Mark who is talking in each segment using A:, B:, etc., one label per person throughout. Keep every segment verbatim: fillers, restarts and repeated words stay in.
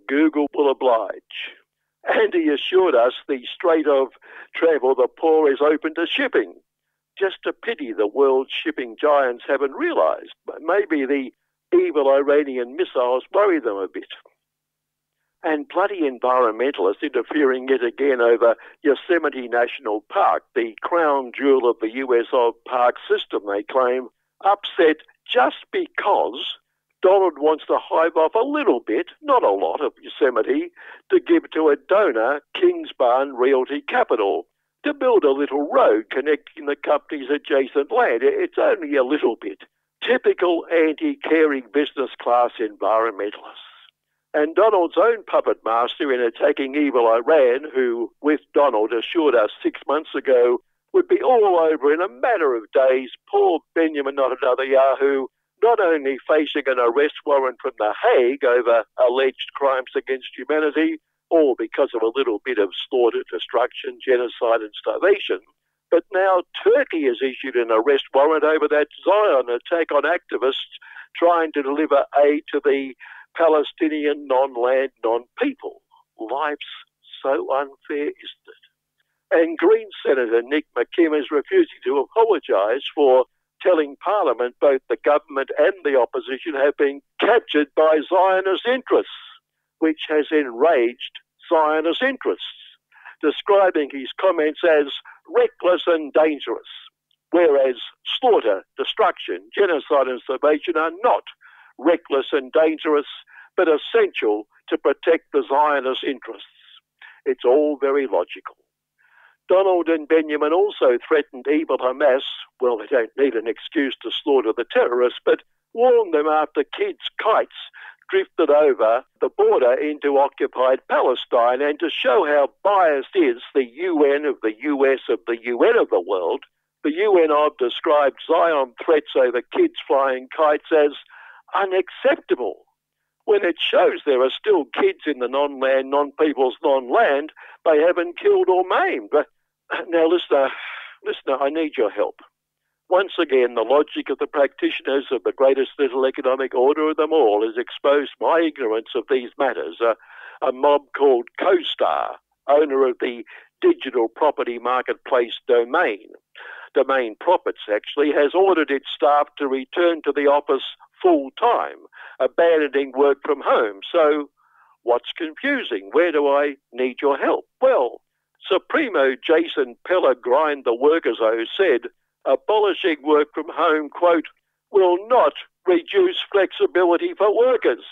A: Google will oblige. And he assured us the Strait of Travel, the poor, is open to shipping. Just a pity the world's shipping giants haven't realised. Maybe the evil Iranian missiles worry them a bit. And bloody environmentalists interfering yet again over Yosemite National Park, the crown jewel of the U S park system, they claim, upset just because Donald wants to hive off a little bit, not a lot, of Yosemite to give to a donor, Kingsbarn Realty Capital, to build a little road connecting the company's adjacent land. It's only a little bit. Typical anti-caring business class environmentalists. And Donald's own puppet master in attacking evil Iran, who, with Donald, assured us six months ago would be all over in a matter of days, poor Benjamin Netanyahu, not only facing an arrest warrant from The Hague over alleged crimes against humanity, all because of a little bit of slaughter, destruction, genocide and starvation, but now Turkey has issued an arrest warrant over that Zion attack on activists trying to deliver aid to the Palestinian non-land, non-people. Life's so unfair, isn't it? And Green Senator Nick McKim is refusing to apologise for telling Parliament both the government and the opposition have been captured by Zionist interests, which has enraged Zionist interests, describing his comments as reckless and dangerous, whereas slaughter, destruction, genocide and starvation are not reckless and dangerous, but essential to protect the Zionist interests. It's all very logical. Donald and Benjamin also threatened evil Hamas. Well, they don't need an excuse to slaughter the terrorists, but warned them after kids' kites drifted over the border into occupied Palestine. And to show how biased is the U N of the U S of the U N of the world, the U N have described Zion threats over kids flying kites as unacceptable, when it shows there are still kids in the non-land, non-people's non-land they haven't killed or maimed. But now, listener, listener, I need your help. Once again, the logic of the practitioners of the greatest little economic order of them all has exposed my ignorance of these matters. Uh, a mob called CoStar, owner of the digital property marketplace Domain, Domain Profits actually, has ordered its staff to return to the office full-time, abandoning work from home. So what's confusing? Where do I need your help? Well, Supremo Jason Pellegrin, the Workers' O, said abolishing work from home, quote, will not reduce flexibility for workers.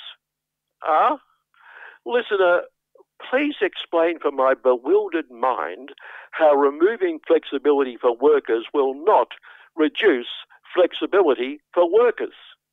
A: Ah? Listener, please explain for my bewildered mind how removing flexibility for workers will not reduce flexibility for workers.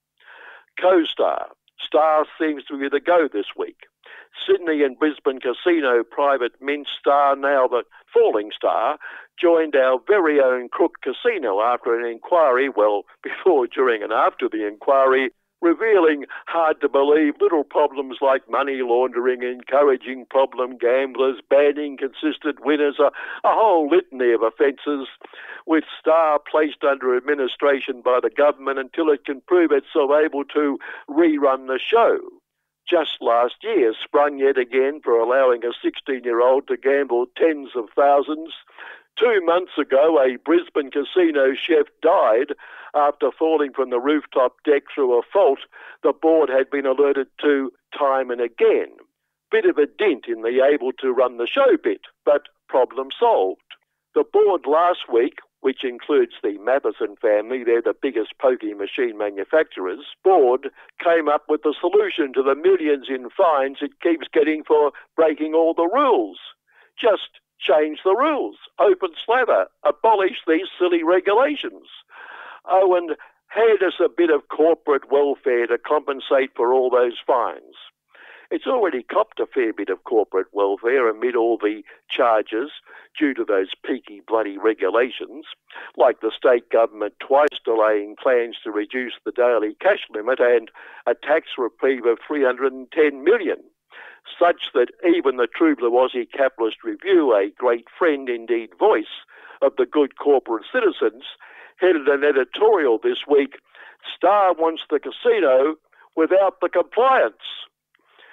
A: CoStar. Star seems to be the go this week. Sydney and Brisbane casino private mint star, now the falling star, joined our very own Crook Casino after an inquiry, well, before, during and after the inquiry, revealing hard-to-believe little problems like money laundering, encouraging problem gamblers, banning consistent winners, a, a whole litany of offences, with Star placed under administration by the government until it can prove itself able to rerun the show. Just last year, sprung yet again for allowing a sixteen-year-old to gamble tens of thousands. Two months ago, a Brisbane casino chef died after falling from the rooftop deck through a fault the board had been alerted to time and again. Bit of a dint in the able to run the show bit, but problem solved. The board last week, which includes the Matheson family, they're the biggest pokie machine manufacturers, board came up with the solution to the millions in fines it keeps getting for breaking all the rules. Just change the rules, open slather, abolish these silly regulations. Oh, and hand us a bit of corporate welfare to compensate for all those fines. It's already copped a fair bit of corporate welfare amid all the charges due to those peaky bloody regulations, like the state government twice delaying plans to reduce the daily cash limit and a tax reprieve of three hundred ten million dollars. Such that even the True Blue Aussie Capitalist Review, a great friend, indeed voice, of the good corporate citizens, headed an editorial this week, Star wants the casino without the compliance.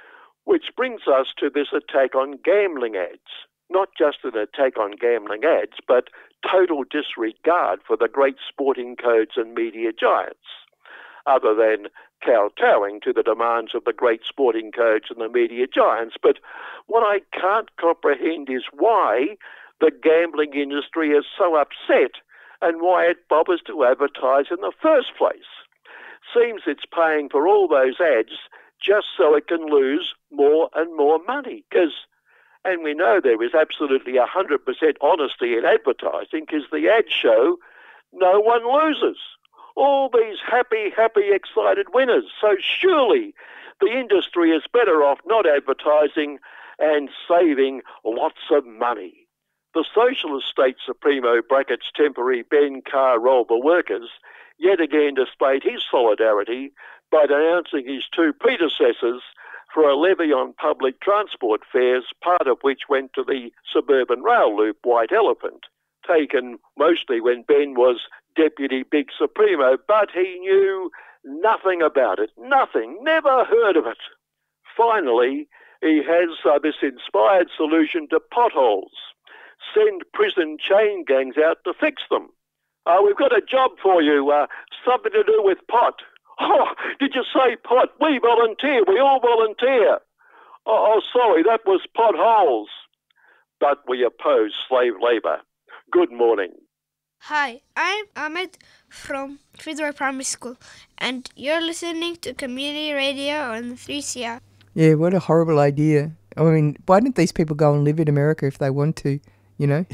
A: Which brings us to this attack on gambling ads. Not just an attack on gambling ads, but total disregard for the great sporting codes and media giants, other than kowtowing to the demands of the great sporting codes and the media giants. But what I can't comprehend is why the gambling industry is so upset and why it bothers to advertise in the first place. Seems it's paying for all those ads just so it can lose more and more money. Because, and we know there is absolutely one hundred percent honesty in advertising, because the ads show no one loses. All these happy, happy, excited winners. So surely the industry is better off not advertising and saving lots of money. The Socialist State Supremo brackets temporary Ben Carr rolled the workers yet again displayed his solidarity by denouncing his two predecessors for a levy on public transport fares, part of which went to the suburban rail loop White Elephant, taken mostly when Ben was Deputy Big Supremo, but he knew nothing about it, nothing, never heard of it. Finally, he has uh, this inspired solution to potholes. Send prison chain gangs out to fix them. Uh, we've got a job for you, uh, something to do with pot. Oh, did you say pot? We volunteer. We all volunteer. Oh, oh, sorry, that was potholes. But we oppose slave labour. Good morning.
B: Hi, I'm Ahmed from Fitzroy Primary School, and you're listening to Community Radio on three C R.
C: Yeah, what a horrible idea. I mean, why didn't these people go and live in America if they want to, you know?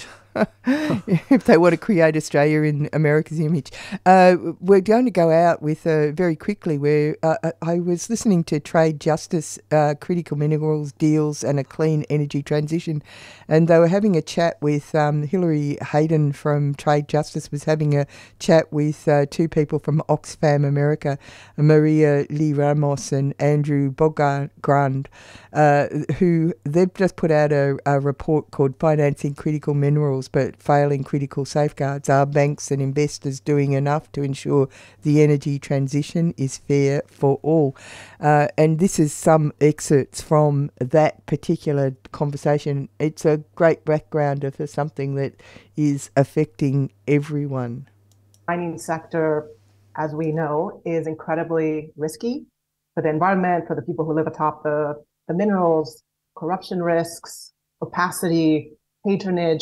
C: If they want to create Australia in America's image. Uh, we're going to go out with, uh, very quickly, where uh, I was listening to Trade Justice, uh, Critical Minerals Deals and a Clean Energy Transition, and they were having a chat with um, Hilary Hayden from Trade Justice was having a chat with uh, two people from Oxfam America, Maria Lee Ramos and Andrew Bogrand, uh, who they've just put out a, a report called Financing Critical Minerals but Failing Critical Safeguards. Are banks and investors doing enough to ensure the energy transition is fair for all? Uh, and this is some excerpts from that particular conversation. It's a great backgrounder for something that is affecting everyone.
D: The mining sector, as we know, is incredibly risky for the environment, for the people who live atop the, the minerals, corruption risks, opacity, patronage.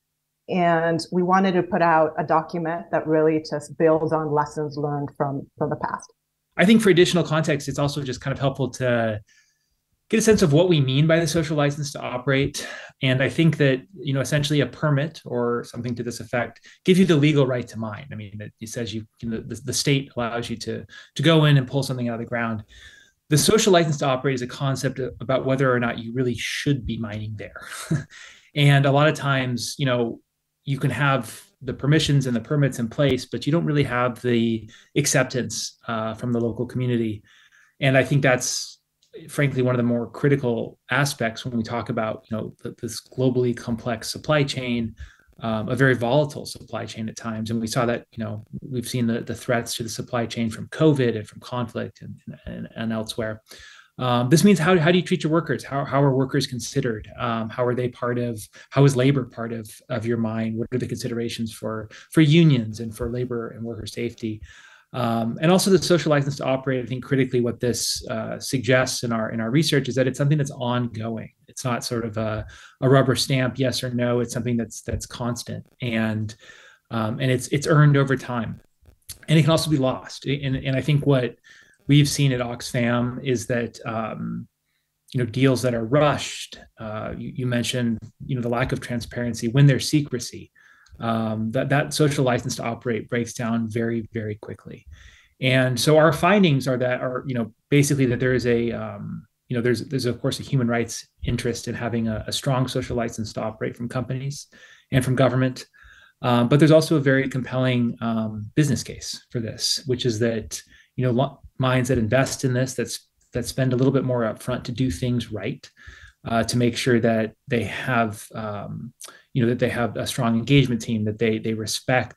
D: And we wanted to put out a document that really just builds on lessons learned from, from the past.
E: I think for additional context, it's also just kind of helpful to get a sense of what we mean by the social license to operate. And I think that, you know, essentially a permit or something to this effect gives you the legal right to mine. I mean, it says you, you know, the, the state allows you to, to go in and pull something out of the ground. The social license to operate is a concept about whether or not you really should be mining there. And a lot of times, you know, you can have the permissions and the permits in place, but you don't really have the acceptance uh, from the local community. And I think that's frankly one of the more critical aspects when we talk about, you know, this globally complex supply chain, um, a very volatile supply chain at times. And we saw that, you know, we've seen the, the threats to the supply chain from COVID and from conflict and, and, and elsewhere. Um, this means how, how do you treat your workers? How, how are workers considered? Um, how are they part of, how is labor part of, of your mine? What are the considerations for, for unions and for labor and worker safety? Um, and also the social license to operate. I think critically what this uh, suggests in our, in our research is that it's something that's ongoing. It's not sort of a, a rubber stamp, yes or no. It's something that's, that's constant and, um, and it's, it's earned over time, and it can also be lost. And, and I think what we've seen at Oxfam is that, um, you know, deals that are rushed, uh, you, you mentioned, you know, the lack of transparency, when there's secrecy, um, that, that social license to operate breaks down very, very quickly. And so our findings are that, are, you know, basically that there is a, um, you know, there's, there's of course a human rights interest in having a, a strong social license to operate from companies and from government. Um, but there's also a very compelling um, business case for this, which is that, you know, lo- mines that invest in this, that's that spend a little bit more upfront to do things right, uh, to make sure that they have, um, you know, that they have a strong engagement team, that they they respect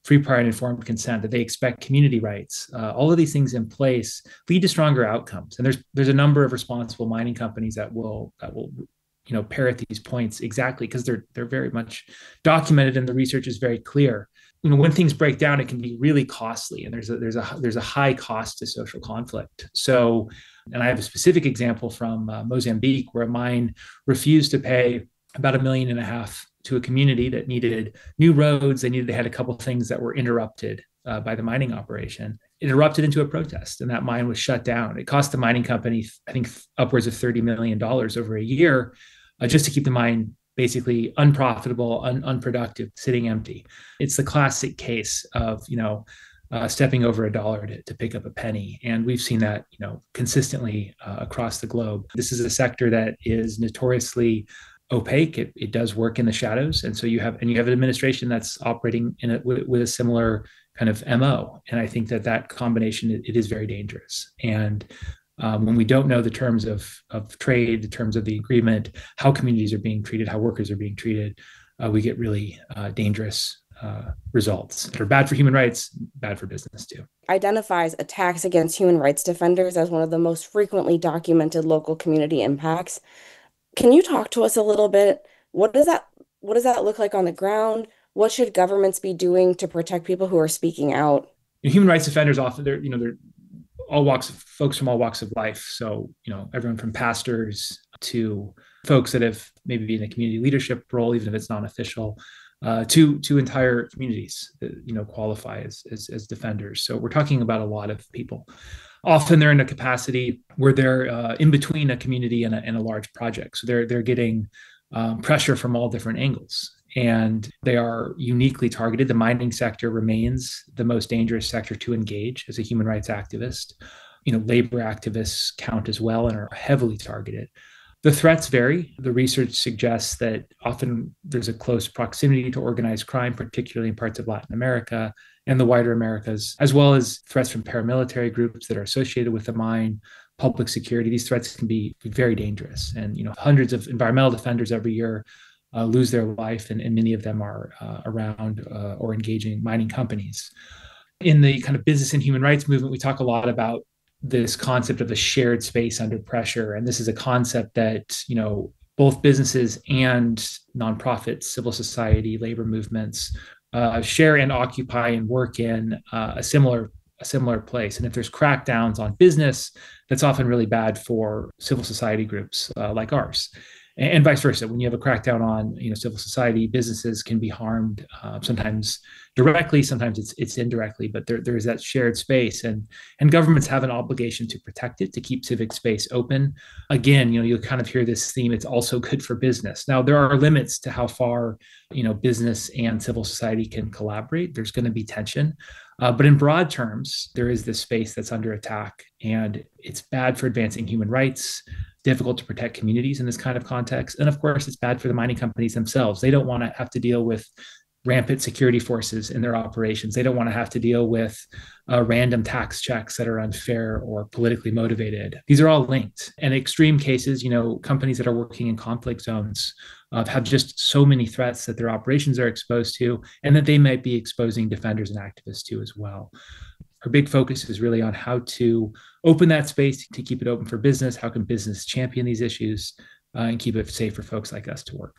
E: free, prior, and informed consent, that they expect community rights. Uh, all of these things in place lead to stronger outcomes. And there's there's a number of responsible mining companies that will that will you know parrot these points exactly, because they're they're very much documented and the research is very clear. You know, when things break down, it can be really costly, and there's a there's a there's a high cost to social conflict. So, and I have a specific example from uh, Mozambique, where a mine refused to pay about a million and a half to a community that needed new roads. They needed, they had a couple of things that were interrupted uh, by the mining operation. It erupted into a protest, and that mine was shut down. It cost the mining company, I think, upwards of thirty million dollars over a year uh, just to keep the mine basically unprofitable, un- unproductive, sitting empty. It's the classic case of, you know, uh, stepping over a dollar to, to pick up a penny. And we've seen that, you know, consistently uh, across the globe. This is a sector that is notoriously opaque. It, it does work in the shadows. And so you have, and you have an administration that's operating in it with, with a similar kind of M O. And I think that that combination, it, it is very dangerous. And um, when we don't know the terms of, of trade, the terms of the agreement, how communities are being treated, how workers are being treated, uh, we get really uh, dangerous uh, results that are bad for human rights, bad for business too.
F: Identifies attacks against human rights defenders as one of the most frequently documented local community impacts. Can you talk to us a little bit? What does that what does that look like on the ground? What should governments be doing to protect people who are speaking out?
E: Human rights defenders often, they're, you know, they're all walks of folks from all walks of life. So, you know, everyone from pastors to folks that have maybe been in a community leadership role, even if it's non-official, uh, to to entire communities that, you know, qualify as, as as defenders. So we're talking about a lot of people. Often they're in a capacity where they're uh, in between a community and a, and a large project. So they're they're getting um, pressure from all different angles, and they are uniquely targeted. The mining sector remains the most dangerous sector to engage as a human rights activist. You know, labor activists count as well and are heavily targeted. The threats vary. The research suggests that often there's a close proximity to organized crime, particularly in parts of Latin America and the wider Americas, as well as threats from paramilitary groups that are associated with the mine, public security. These threats can be very dangerous. And, you know, hundreds of environmental defenders every year uh, lose their life, and, and many of them are uh, around uh, or engaging mining companies. In the kind of business and human rights movement, we talk a lot about this concept of a shared space under pressure. And this is a concept that, you know, both businesses and nonprofits, civil society, labor movements uh, share and occupy and work in uh, a similar a similar place. And if there's crackdowns on business, that's often really bad for civil society groups uh, like ours. And, and vice versa. When you have a crackdown on, you know, civil society, businesses can be harmed uh, sometimes directly, sometimes it's it's indirectly, but there, there's that shared space, and and governments have an obligation to protect it, to keep civic space open. Again, you know, you'll kind of hear this theme, it's also good for business. Now, there are limits to how far, you know, business and civil society can collaborate. There's going to be tension. Uh, but in broad terms, there is this space that's under attack, and it's bad for advancing human rights, difficult to protect communities in this kind of context. And of course, it's bad for the mining companies themselves. They don't want to have to deal with rampant security forces in their operations. They don't want to have to deal with uh, random tax checks that are unfair or politically motivated. These are all linked. And in extreme cases, you know, companies that are working in conflict zones uh, have just so many threats that their operations are exposed to, and that they might be exposing defenders and activists to as well. Our big focus is really on how to open that space, to keep it open for business. How can business champion these issues uh, and keep it safe for folks like us to work?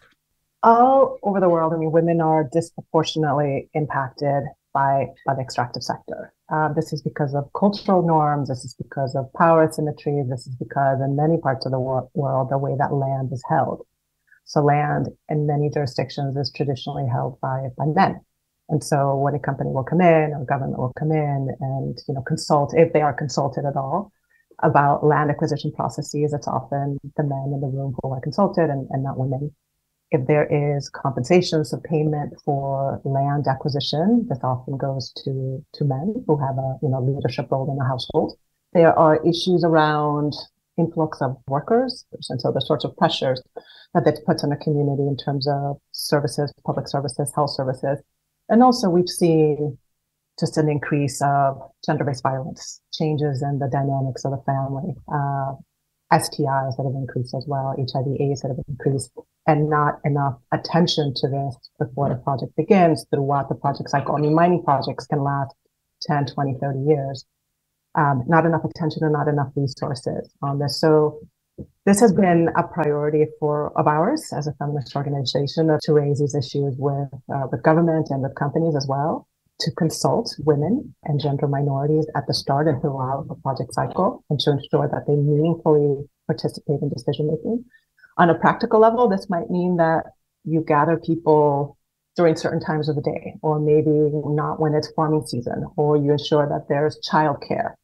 D: All over the world, I mean, women are disproportionately impacted by, by the extractive sector. Uh, this is because of cultural norms. This is because of power asymmetry. This is because in many parts of the wor- world, the way that land is held. So land in many jurisdictions is traditionally held by, by men. And so when a company will come in, or government will come in and, you know, consult, if they are consulted at all, about land acquisition processes, it's often the men in the room who are consulted and, and not women. If there is compensation, so payment for land acquisition, this often goes to, to men who have a, you know, leadership role in the household. There are issues around influx of workers, and so the sorts of pressures that that puts on a community in terms of services, public services, health services. And also we've seen just an increase of gender-based violence, changes in the dynamics of the family, uh, S T Is that have increased as well, H I V AIDS that have increased. and not enough attention to this before the project begins throughout the project cycle. I mean, mining projects can last ten, twenty, thirty years. Um, not enough attention and not enough resources on this. So this has been a priority for of ours as a feminist organization to raise these issues with uh, with government and with companies as well, to consult women and gender minorities at the start and throughout the project cycle, and to ensure that they meaningfully participate in decision making. On a practical level, this might mean that you gather people during certain times of the day, or maybe not when it's farming season, or you ensure that there's childcare.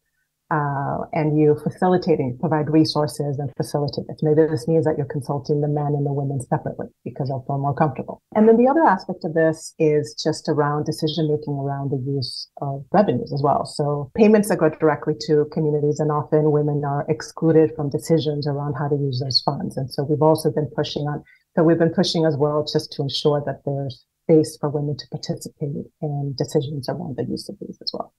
D: Uh, and you facilitating, provide resources and facilitate it. Maybe this means that you're consulting the men and the women separately because they'll feel more comfortable. And then the other aspect of this is just around decision-making around the use of revenues as well. So payments that go directly to communities, and often women are excluded from decisions around how to use those funds. And so we've also been pushing on, so we've been pushing as well just to ensure that there's space for women to participate in decisions around the use of these as well.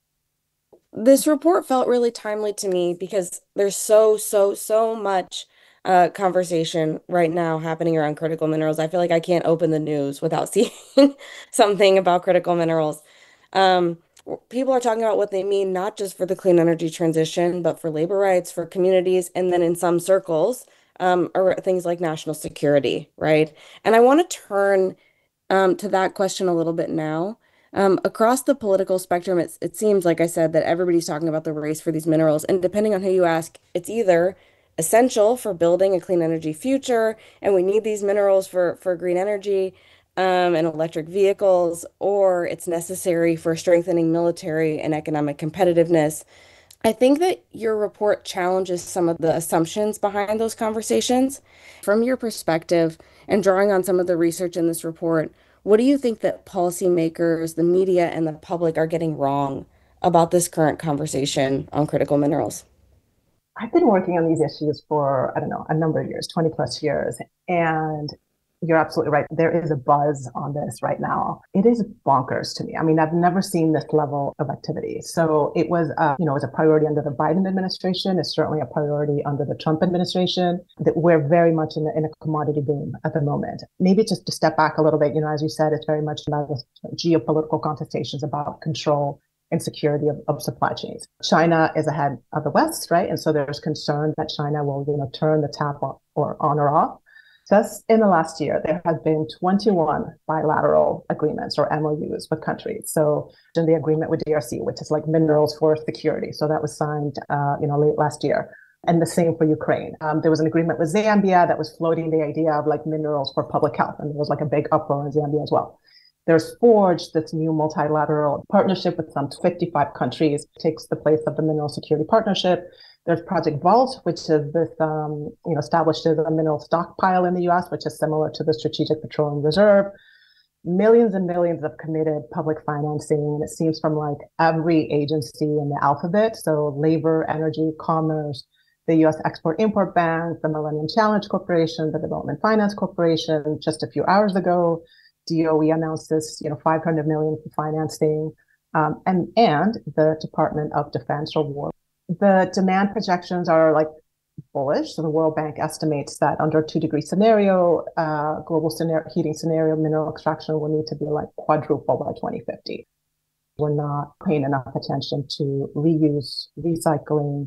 F: This report felt really timely to me because there's so, so, so much uh, conversation right now happening around critical minerals. I feel like I can't open the news without seeing something about critical minerals. Um, people are talking about what they mean, not just for the clean energy transition, but for labor rights, for communities, and then in some circles, um, are things like national security, right? And I want to turn um, to that question a little bit now. Um, across the political spectrum, it's, it seems, like I said, that everybody's talking about the race for these minerals. And depending on who you ask, it's either essential for building a clean energy future, and we need these minerals for, for green energy um, and electric vehicles, or it's necessary for strengthening military and economic competitiveness. I think that your report challenges some of the assumptions behind those conversations. From your perspective, and drawing on some of the research in this report, what do you think that policymakers, the media, and the public are getting wrong about this current conversation on critical minerals?
D: I've been working on these issues for, I don't know, a number of years, twenty plus years. And you're absolutely right. There is a buzz on this right now. It is bonkers to me. I mean, I've never seen this level of activity. So it was, uh, you know, it was a priority under the Biden administration. It's certainly a priority under the Trump administration. That we're very much in a, in a commodity boom at the moment. Maybe just to step back a little bit, you know, as you said, it's very much about the geopolitical contestations about control and security of, of supply chains. China is ahead of the West, right? And so there's concern that China will, you know, turn the tap on or on or off. Just in the last year, there have been twenty-one bilateral agreements or M O Us with countries. So in the agreement with D R C, which is like minerals for security. So that was signed, uh, you know, late last year. And the same for Ukraine. Um, there was an agreement with Zambia that was floating the idea of like minerals for public health. And there was like a big uproar in Zambia as well. There's forged this new multilateral partnership with some fifty-five countries, takes the place of the Mineral Security Partnership. There's Project Vault, which is this, um, you know, established as a mineral stockpile in the U S, which is similar to the Strategic Petroleum Reserve. Millions and millions of committed public financing, and it seems from like every agency in the alphabet. So labor, energy, commerce, the U S Export-Import Bank, the Millennium Challenge Corporation, the Development Finance Corporation. Just a few hours ago, D O E announced this, you know, five hundred million dollars for financing, um, and and the Department of Defense or War. The demand projections are like bullish. So the World Bank estimates that under a two degree scenario, uh, global scenario, heating scenario, mineral extraction will need to be like quadruple by twenty fifty. We're not paying enough attention to reuse, recycling,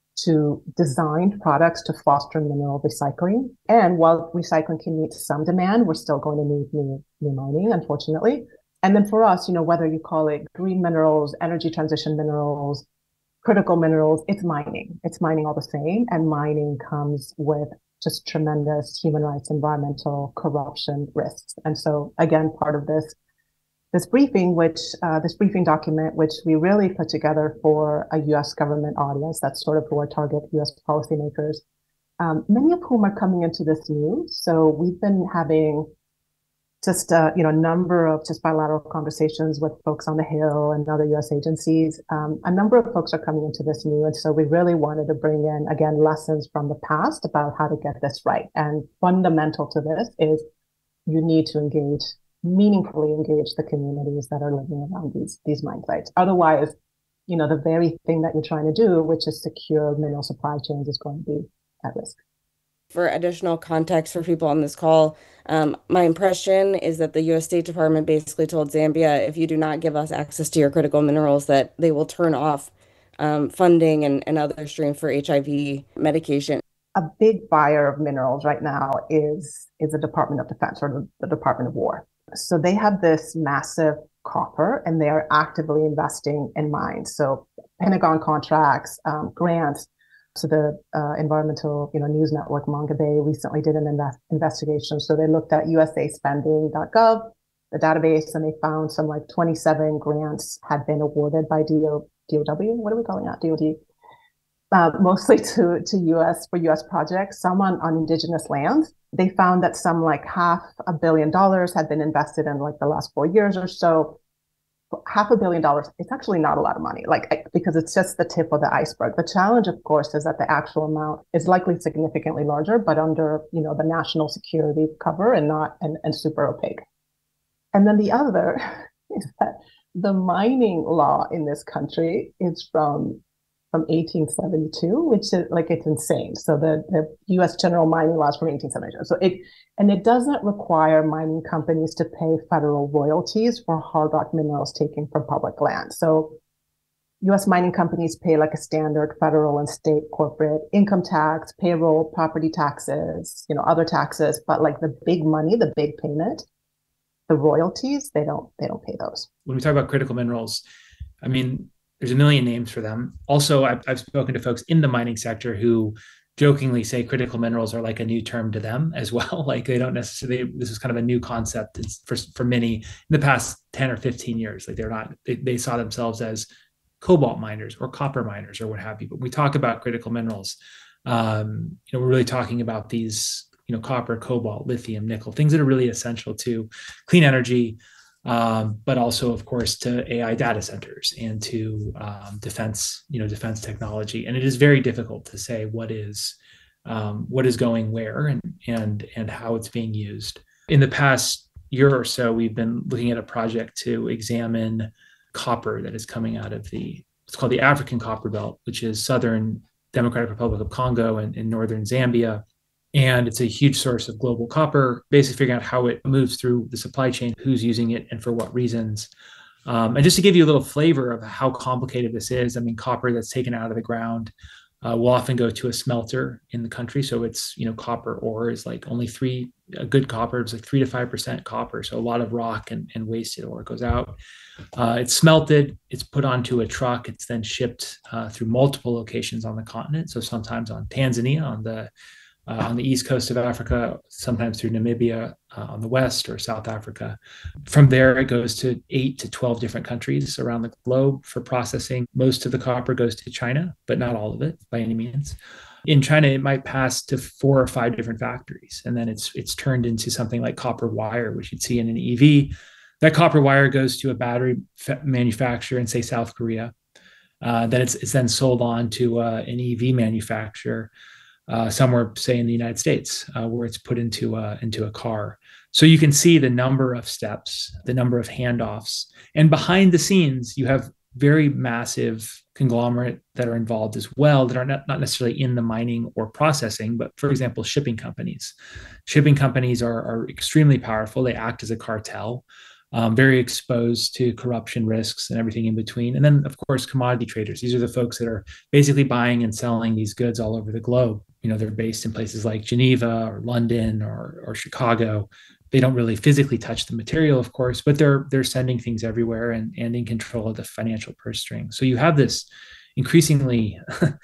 D: to design products to foster mineral recycling. And while recycling can meet some demand, we're still going to need new, new mining, unfortunately. And then for us, you know, whether you call it green minerals, energy transition minerals, critical minerals, it's mining. It's mining all the same. And mining comes with just tremendous human rights, environmental, corruption risks. And so again, part of this This briefing, which uh, this briefing document, which we really put together for a U S government audience, that's sort of who our target U S policymakers, um, many of whom are coming into this new. So we've been having just a you know number of just bilateral conversations with folks on the Hill and other U S agencies. Um, a number of folks are coming into this new, and so we really wanted to bring in again lessons from the past about how to get this right. And fundamental to this is you need to engage. meaningfully engage the communities that are living around these these mine sites. Otherwise, you know, the very thing that you're trying to do, which is secure mineral supply chains, is going to be at risk.
F: For additional context for people on this call, um, my impression is that the U S State Department basically told Zambia, if you do not give us access to your critical minerals, that they will turn off um, funding and, and other streams for H I V medication.
D: A big buyer of minerals right now is, is the Department of Defense or the, the Department of War. So they have this massive copper and they are actively investing in mines. So Pentagon contracts, um, grants. So the uh, environmental you know, news network, Mongabay, recently did an invest- investigation. So they looked at U S A spending dot gov, the database, and they found some like twenty-seven grants had been awarded by D O, D O W. What are we calling that? D O D. Uh, mostly to, to U S for U S projects, some on, on indigenous lands. They found that some like half a billion dollars had been invested in like the last four years or so. Half a billion dollars, it's actually not a lot of money, like because it's just the tip of the iceberg. The challenge, of course, is that the actual amount is likely significantly larger, but under you know the national security cover and not and, and super opaque. And then the other is that the mining law in this country is from from eighteen seventy-two, which is like it's insane. So the, the U S general mining laws from eighteen seventy-two. So it and it doesn't require mining companies to pay federal royalties for hard rock minerals taken from public land. So U S mining companies pay like a standard federal and state corporate income tax, payroll, property taxes, you know, other taxes, but like the big money, the big payment, the royalties, they don't they don't pay those.
E: When we talk about critical minerals, I mean, there's a million names for them. Also, I've, I've spoken to folks in the mining sector who jokingly say critical minerals are like a new term to them as well. Like they don't necessarily, this is kind of a new concept for, for many in the past ten or fifteen years. Like they're not, they, they saw themselves as cobalt miners or copper miners or what have you. But when we talk about critical minerals, um, you know, we're really talking about these, you know, copper, cobalt, lithium, nickel, things that are really essential to clean energy, Um, but also, of course, to A I data centers and to um, defense, you know, defense technology. And it is very difficult to say what is um, what is going where and and and how it's being used. In the past year or so, we've been looking at a project to examine copper that is coming out of the it's called the African Copper Belt, which is southern Democratic Republic of Congo and in northern Zambia. And it's a huge source of global copper, basically figuring out how it moves through the supply chain, who's using it and for what reasons. Um, and just to give you a little flavor of how complicated this is, I mean, copper that's taken out of the ground uh, will often go to a smelter in the country. So it's, you know, copper ore is like only three, a good copper is like three to five percent copper. So a lot of rock and, and wasted ore goes out. Uh, it's smelted, it's put onto a truck, it's then shipped uh, through multiple locations on the continent. So sometimes on Tanzania, on the Uh, on the east coast of Africa, sometimes through Namibia uh, on the west or South Africa. From there, it goes to eight to twelve different countries around the globe for processing. Most of the copper goes to China, but not all of it by any means. In China, it might pass to four or five different factories, and then it's it's turned into something like copper wire, which you'd see in an E V. That copper wire goes to a battery fa- manufacturer in, say, South Korea. Uh, then it's, it's then sold on to uh, an E V manufacturer Uh, somewhere, say in the United States, uh, where it's put into a, into a car. So you can see the number of steps, the number of handoffs. And behind the scenes, you have very massive conglomerate that are involved as well that are not, not necessarily in the mining or processing, but for example, shipping companies. Shipping companies are, are extremely powerful. They act as a cartel. Um, very exposed to corruption risks and everything in between. And then, of course, commodity traders. These are the folks that are basically buying and selling these goods all over the globe. You know, they're based in places like Geneva or London or, or Chicago. They don't really physically touch the material, of course, but they're they're sending things everywhere and, and in control of the financial purse string. So you have this increasingly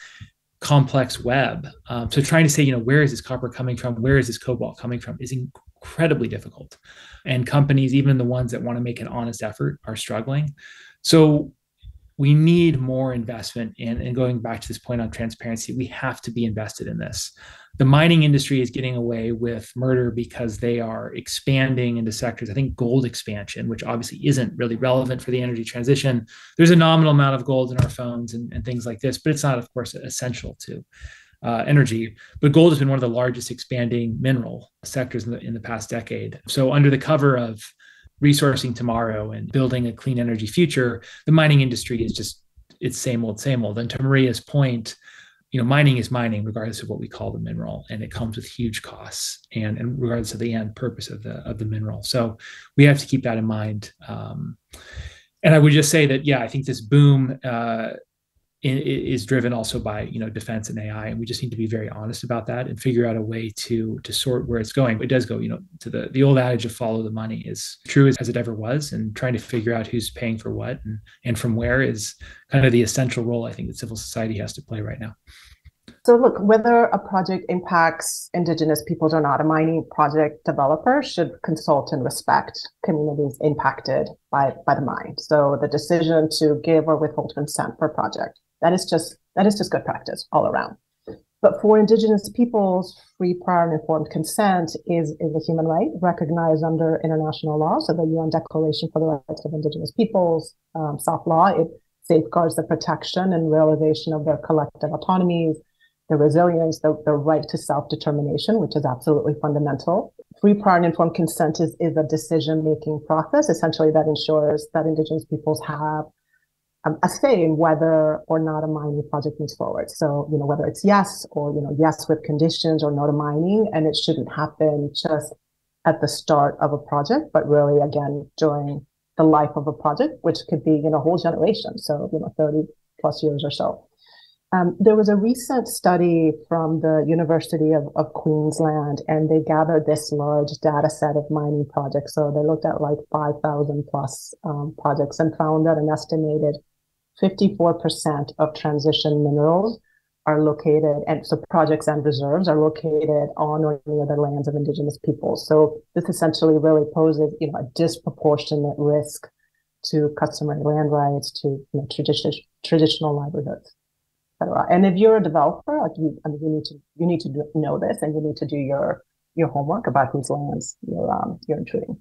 E: complex web. Um, so trying to say, you know, where is this copper coming from? Where is this cobalt coming from is incredibly difficult. And companies, even the ones that want to make an honest effort, are struggling. So we need more investment in, and going back to this point on transparency, we have to be invested in this. The mining industry is getting away with murder because they are expanding into sectors. I think gold expansion, which obviously isn't really relevant for the energy transition. There's a nominal amount of gold in our phones and, and things like this, but it's not, of course, essential to uh, energy. But gold has been one of the largest expanding mineral sectors in the, in the past decade. So under the cover of resourcing tomorrow and building a clean energy future, the mining industry is just, it's same old, same old. And to Maria's point, you know, mining is mining regardless of what we call the mineral, and it comes with huge costs, and, and regardless of the end purpose of the of the mineral. So we have to keep that in mind. Um, and I would just say that, yeah, I think this boom uh, is driven also by, you know, defense and A I, and we just need to be very honest about that and figure out a way to to sort where it's going. It does go, you know, to the the old adage of follow the money is true as, as it ever was, and trying to figure out who's paying for what and and from where is kind of the essential role I think that civil society has to play right now.
D: So look, whether a project impacts Indigenous peoples or not, a mining project developer should consult and respect communities impacted by, by the mine. So the decision to give or withhold consent for a project, that is just that is just good practice all around. But for Indigenous peoples, free, prior, and informed consent is, is a human right recognized under international law. So the U N Declaration for the Rights of Indigenous Peoples, um, soft law, it safeguards the protection and realization of their collective autonomies, the resilience, the, the right to self-determination, which is absolutely fundamental. Free, prior, and informed consent is, is a decision-making process, essentially, that ensures that Indigenous peoples have um, a say in whether or not a mining project moves forward. So, you know, whether it's yes or, you know, yes with conditions or no to mining, and it shouldn't happen just at the start of a project, but really, again, during the life of a project, which could be, you know, a whole generation. So, you know, thirty plus years or so. Um, there was a recent study from the University of, of Queensland, and they gathered this large data set of mining projects. So they looked at like five thousand plus um, projects and found that an estimated fifty-four percent of transition minerals are located, and so projects and reserves are located on or near the lands of Indigenous peoples. So this essentially really poses, you know, a disproportionate risk to customary land rights, to, you know, traditional traditional livelihoods. And if you're a developer, like you, I mean, you need to you need to do, know this, and you need to do your your homework about whose lands you're um, you're intruding.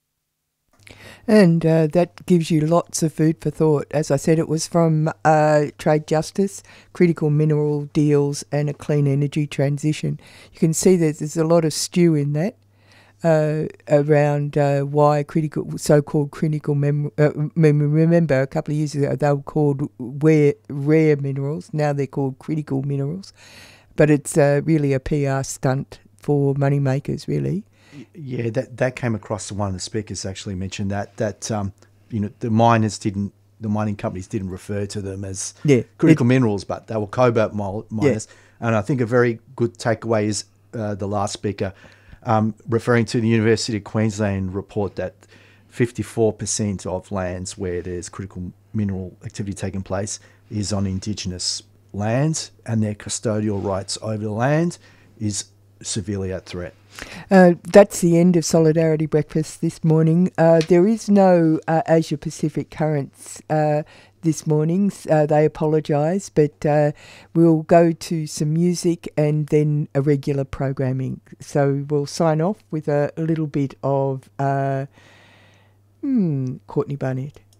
C: And uh, that gives you lots of food for thought. As I said, it was from uh, Trade Justice, Critical Mineral Deals, and a Clean Energy Transition. You can see that there's a lot of stew in that. Uh, around uh, why critical, so-called critical mem- uh, mem- remember a couple of years ago they were called rare, rare minerals. Now they're called critical minerals, but it's uh, really a P R stunt for money makers, really.
G: Yeah, that that came across. One of the speakers actually mentioned that that um, you know, the miners didn't, the mining companies didn't refer to them as
C: yeah,
G: critical
C: it,
G: minerals, but they were cobalt miners. Yeah. And I think a very good takeaway is uh, the last speaker. Um, referring to the University of Queensland report that fifty-four percent of lands where there's critical mineral activity taking place is on Indigenous lands, and their custodial rights over the land is severely at threat.
C: Uh, that's the end of Solidarity Breakfast this morning. Uh, there is no uh, Asia Pacific Currents uh, this morning. Uh, they apologise, but uh, we'll go to some music and then a regular programming. So we'll sign off with a, a little bit of uh, hmm, Courtney Barnett.